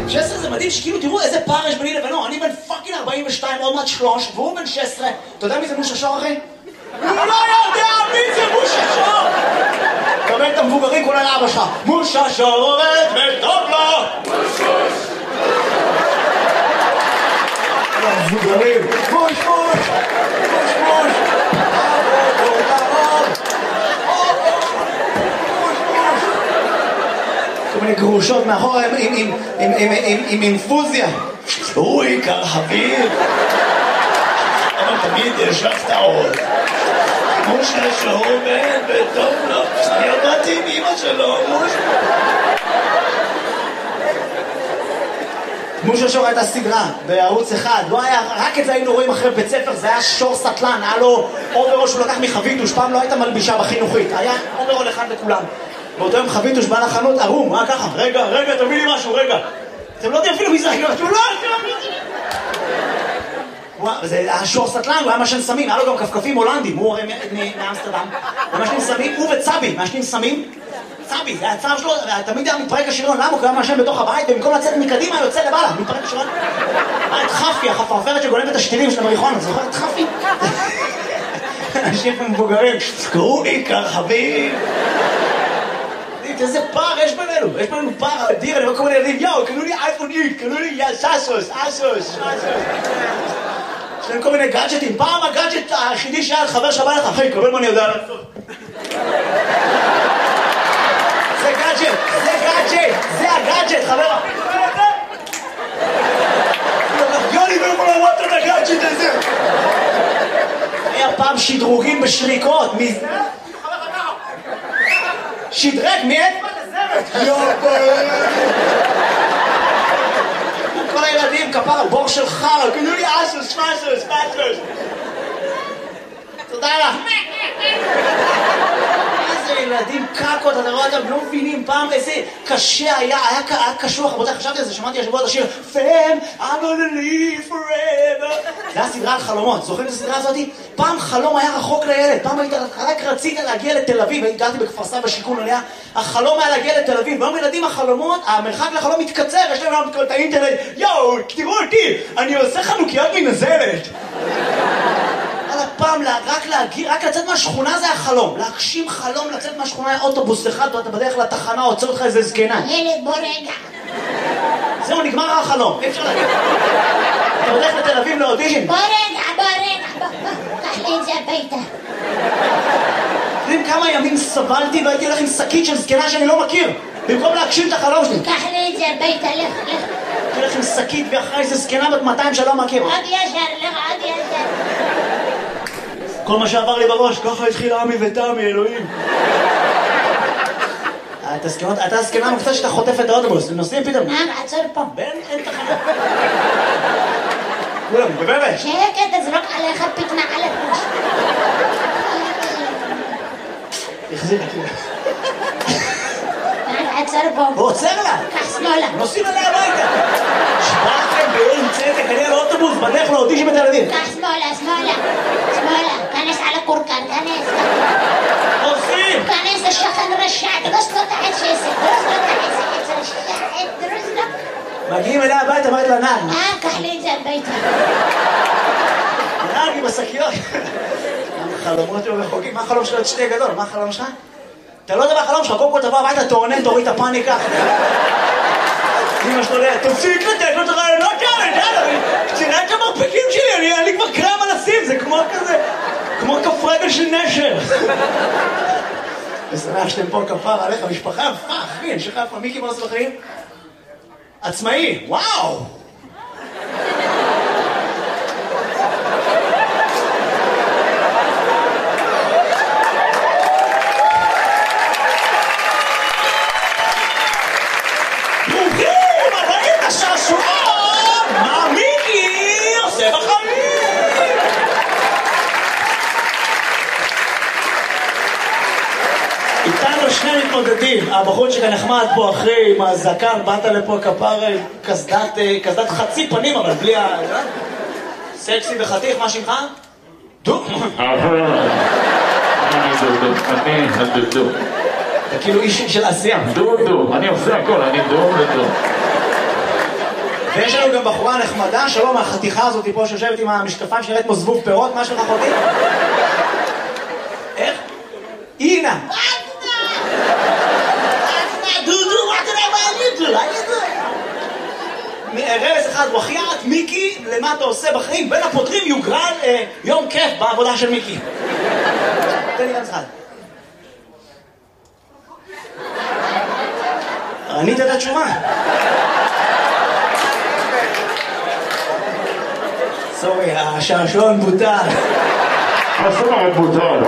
16 זה מדהים שכאילו תראו איזה פער יש ביני לבינו, אני בן פאקינג 42, עוד מעט 3, והוא בן 16. אתה יודע מי זה מושה שור אחי? הוא לא יודע מי זה מושה שור! קבל את המבוגרים כולה לאבא שלך, מושה שור עובד וטוב לו! המבוגרים, מוש מוש! מוש מוש! כל מיני גרושות מאחורה עם אינפוזיה. הוא עיקר חביב. אבל תמיד יש לך את העוד. מושה שור בן וטוב לו. אני עבדתי עם אמא שלו, מושה שור הייתה סדרה בערוץ אחד, לא היה, רק את זה היינו רואים אחרי בית ספר, זה היה שור סטלן, היה לו אוברול שהוא לקח מחביתוש, פעם לא הייתה מלבישה בחינוכית, היה אוברול אחד לכולם. באותו יום חביתוש בא לחנות ערום, ככה, רגע, תביא לי משהו, רגע. אתם לא יודעים אפילו מי זה, הוא לא זה היה שור סטלן, הוא היה משן סמים, היה לו גם כפכפים הולנדים, הוא הרי מאמסטרדם, ומשנים סמים, הוא וצבי, משנים סמים, צבי, זה הצב שלו, תמיד היה מתפרק השריון, למה? הוא היה משן בתוך הבית, במקום לצאת מקדימה, יוצא לבעלה, מתפרק השריון. את חפי, החפרפרת שגונבת את השתילים של המריחון, זוכר את חפי? אנשים מבוגרים, קראו עיקר חביב. איזה פער יש בינינו, יש בינינו פער אדיר, אני רואה כל מיני ילדים, יאו, קנו לי אייפון איקס, קנו לי סאסוס. יש להם כל מיני גאדג'טים, פעם הגאדג'ט היחידי שהיה על חבר שבא לך, אחי, קבל מה אני יודע לעשות. זה הגאדג'ט, חבר. יוני, לא יכול לראות את הגאדג'ט הזה. היה פעם שדרוגים בשריקות, שדרג, מי את? כל הילדים, כפר, בור של חר, קנו לי אסוס. תודה לך. איזה ילדים קקות, אתה רואה אותם, לא מבינים פעם איזה קשה היה קשוח, רבותיי, חשבתי על זה, שמעתי השבוע את השיר Fam, I'm gonna live forever. זה היה סדרה על חלומות, זוכרים את הסדרה הזאת? פעם חלום היה רחוק לילד, פעם רק רצית להגיע לתל אביב, גרתי בכפר סבא שיכון עליה, החלום היה להגיע לתל אביב, והיום ילדים החלומות, המרחק לחלום מתקצר, יש להם את האינטרנט, יואו, תראו אותי, אני עושה חנוכיות מנזלת. פעם רק לצאת מהשכונה זה היה חלום, להגשים חלום לצאת מהשכונה היה אוטובוס אחד, ואתה בדרך לתחנה עוצר אותך איזה זקנה. ילד בוא רגע. זהו, נגמר החלום, אי אפשר להגיד. אתה בדרך לתל אביב לאודישן. בוא רגע, קח לי את זה הביתה. יודעים כמה ימים סבלתי והייתי הולך עם שקית של זקנה שאני לא מכיר, במקום להגשים את החלום שלי. קח לי את זה הביתה, לך. הייתי הולך עם שקית ואחרי איזה זקנה בת 200 שלא מכיר. עוד ישר. כל מה שעבר לי בראש, ככה התחיל עמי ותמי, אלוהים. אתה הסכנה מופתע שאתה חוטף את האוטובוס, נוסעים פתאום. עצור פה. אין תחנה. כולם, בבאבש. שקט, תזרוק עליך פתנה על הפוש. החזיר את זה. עצור פה. הוא עוצר לה. קח שמאלה. נוסעים עליה הביתה. שבאתם בעין צדק, אני על האוטובוס, בדרך לאודישן בתל אביב. קח שמאלה. כנס על הקורקן, כנס. עושים! כנס השכן רשע, דרוס לו את העצת, דרוס לו. מגיעים אליה הביתה, אמרת לה נער. קח לי את זה הביתה. נער עם השקיות. החלומות שלו רחוקים, מה החלום שלו? את שתי גדול, מה החלום שלך? אתה לא יודע מה החלום שלך, קודם כל תבוא הביתה, תוריד את הפאניקה. אמא שלו ליה, תפסיק לתת לו את הרעיונות האלה, תראה את המרפקים שלי, אני כבר קרם על הסים, זה כמו כזה, כמו כף רגל של נשר. ושמח שאתם פה כפר עליך, משפחה יפה, אחי, אני שלך יפה, מי קיבל לעשות בחיים? עצמאי, וואו! הבחור שכאן נחמד פה אחרי עם הזקן, באת לפה כפר קסדת חצי פנים, אבל בלי ה... סקסי וחתיך, מה שמך? דו? אני דו. אתה כאילו איש של עשייה. דו, אני עושה הכל, אני דו. ויש לנו גם בחורה נחמדה, שלום, החתיכה הזאת פה שיושבת עם המשקפיים שנראית כמו זבוב פירות, מה שלך אחותי? איך? אינה! דודו, מה אתה יודע מה אני רמז אחד, וחיית, מיקי, למה אתה עושה בחיים? בין הפותרים יוגרל יום כיף בעבודה של מיקי. תן לי רמז אחד. ענית את התשובה. סורי, השעשועון בוטל. השעשועון בוטל.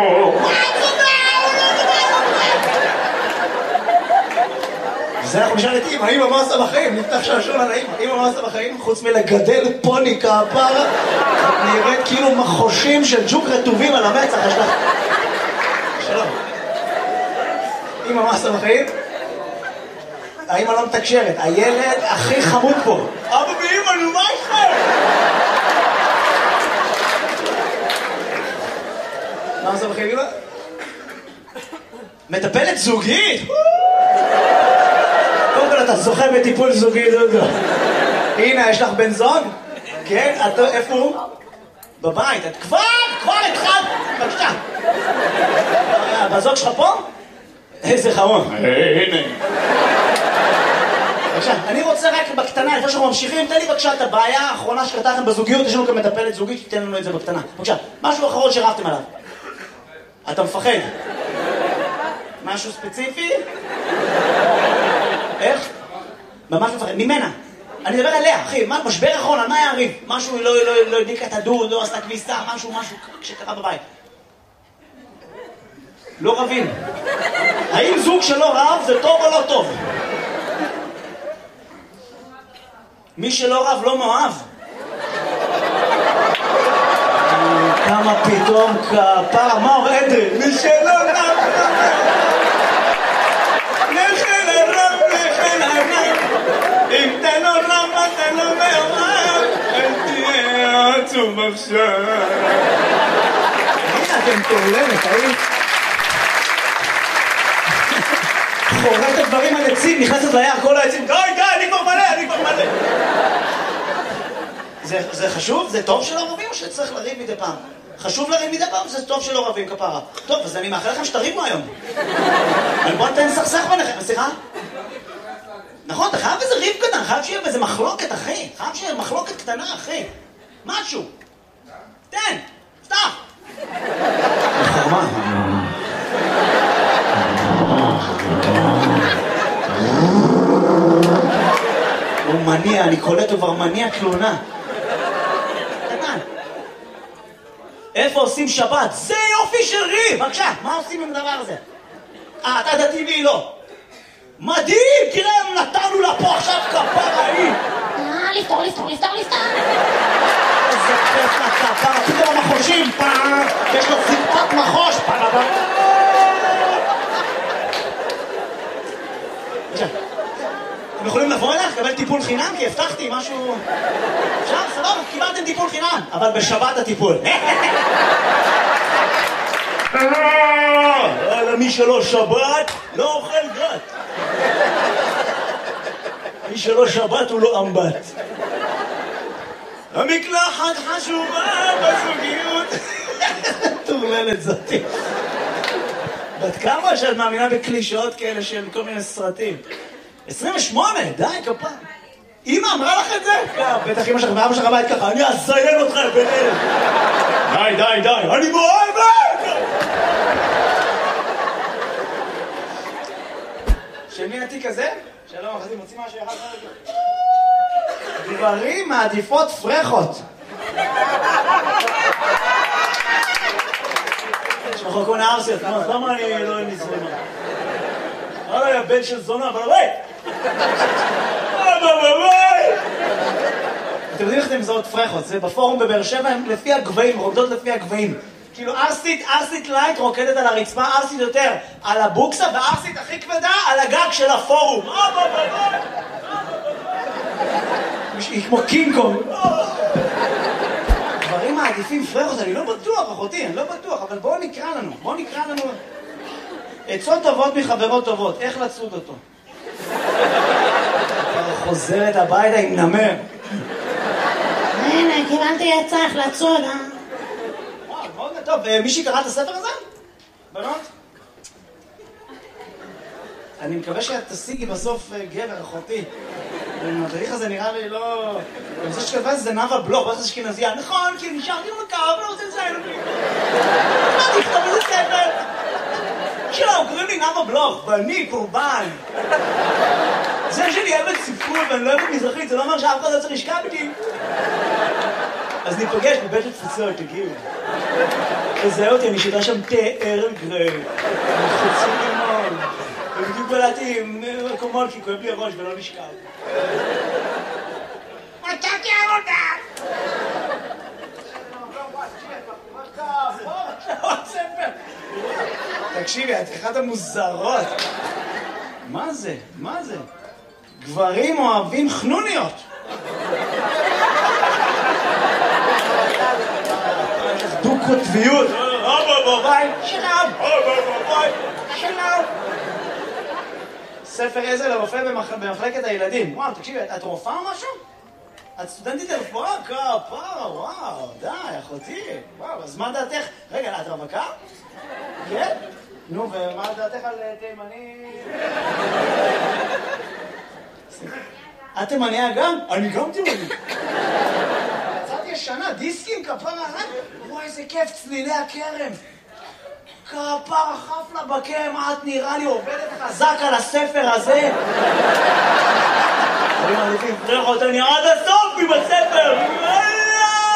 זה אנחנו נשאל את אמא, אמא מה עושה בחיים? נפתח שעשועון על האמא. אמא מה עושה בחיים? חוץ מלגדל פוני כפרה, נראית כאילו מחושים של ג'וק רטובים על המצח. שלום. אמא מה עושה בחיים? האמא לא מתקשרת, הילד הכי חמוד פה. אבא ואמא, נו מה איתכם? מה עושה בחיים אמא? מטפלת זוגית? קודם כל אתה זוכה בטיפול זוגי, דודו. הנה, יש לך בן זוג? כן? איפה הוא? בבית. את כבר התחלת. בבקשה. בזוג שלך פה? איזה חמוד. הנה. בבקשה, אני רוצה רק בקטנה, לפני שאנחנו ממשיכים, תן לי בבקשה את הבעיה האחרונה שקרתה לכם בזוגיות, יש לנו כאן מטפלת זוגית, שתיתן לנו את זה בקטנה. בבקשה, משהו אחרון שרבתם עליו. אתה מפחד? משהו ספציפי? איך? ממש מפחד, ממנה. אני מדבר עליה, אחי, משבר אחרון, על מה היה הריב? משהו, לא הדליקה את הדוד, לא עשתה כביסה, משהו שקרה בבית. לא רבים. האם זוג שלא רב זה טוב או לא טוב? מי שלא רב לא מאוהב. כמה פתאום כפרה, מה אומר אדרי? מי שלא רב לכן הרב, לכן הרב. אם אתה לא רב, אתה לא מאוהב, אל תהיה עצוב עכשיו. הנה אתם תולמת, האם? חוררת הדברים על עצים, נכנסת ליער כל העצים, די, אני כבר מלא. זה חשוב? זה טוב שלא רבים או שצריך לריב מדי פעם? חשוב לריב מדי פעם, זה טוב שלא רבים כפרה. טוב, אז אני מאחל לכם שתריבו היום. בוא נתן סכסך ביניכם, סליחה? נכון, אתה חייב איזה ריב קטן, חייב שיהיה באיזה מחלוקת, אחי. חייב שיהיה מחלוקת קטנה, אחי. משהו. תן, פתח. חרמה. הוא מניע, אני קולט כבר מניע תלונה. קטן. איפה עושים שבת? זה יופי של ריב! בבקשה, מה עושים עם הדבר הזה? אתה דתי והיא לא. מדהים! תראה, נתנו לה פה עכשיו כפרה היא! לפתור. איזה כיף לכפרה, פתאום המחושים, יש לו ציפת מחוש, אתם יכולים לבוא אלך, לקבל טיפול חינם, כי הבטחתי משהו... עכשיו, סבבה, קיבלתם טיפול חינם, אבל בשבת הטיפול. מי שלא שבת, לא אוכל גת. מי שלא שבת הוא לא אמבט. המקלחת חשובה בזוגיות. תורללת זאתי. בת כמה שאת מאמינה בקלישאות כאלה של כל מיני סרטים? 28, די, כפה. אמא אמרה לך את זה? בטח אמא שלך ואבא שלך בית ככה, אני אזיין אותך ביניהם. די, אני מאוהבת! של מי התיק הזה? שלום, אחרי מוציא משהו אחד כזה. גברים מעדיפות פרחות. שחוקו נערסיות, למה אני לא נזרמה? אולי הבן של זונה, אבל אולי! אתם יודעים איך אתם מזהות פרחות? זה בפורום בבאר שבע, הם לפי הגבהים, רוקדות לפי הגבהים. כאילו ארסית לייט רוקדת על הרצפה, ארסית יותר על הבוקסה, וארסית הכי כבדה על הגג של הפורום. היא כמו קינג קונג. דברים מעדיפים פרחות, אני לא בטוח, אחותי, אני לא בטוח, אבל בואו נקרא לנו. עצות טובות מחברות טובות, איך לצוד אותו? חוזרת הביתה עם נמר. הנה, קיבלתי יצא החלצות, מאוד טוב. מישהי קרא את הספר הזה? בנות? אני מקווה שאת תשיגי בסוף גבר, אחותי. המדריך הזה נראה לי לא... אני חושב שכתבה זה נאווה בלוך, ואיך זה אשכנזייה. נכון, כי נשארתי במקר, אבל לא רוצה לציין אותי. מה תכתוב איזה ספר? שלום, קוראים לי נאווה בלוך, ואני קורבן. זה שאני אוהבת ספרות ואני לא אוהבת מזרחית, זה לא אומר שאף אחד לא צריך לשכב איתי. אז ניפגש בבית התפוצות, תגיעו. תזהה אותי, אני שיטה שם תה ערב גרי. חצי לימון. ובדיוק בלעתי עם מקומות כי כואב לי הראש ולא נשכב. מצאתי עבודה! תקשיבי, את אחת המוזרות. מה זה? מה זה? גברים אוהבים חנוניות. דו-קוטביות. שלום. ספר עזר לרופא במחלקת הילדים. וואו, תקשיבי, את רופאה או משהו? את סטודנטית לרפואה? כפרה, וואו, די, אחותי. וואו, אז מה דעתך? רגע, את רווקה? כן? נו, ומה דעתך על תימני? את תימניה גם? אני גם תימני. יצאתי ישנה, דיסקים, כפרה, וואי, איזה כיף, צלילי הכרם. כפרה, חפלה בקרם, את נראה לי עובדת חזק על הספר הזה. אני מעדיף לפרח אותני עד הסוף עם הספר.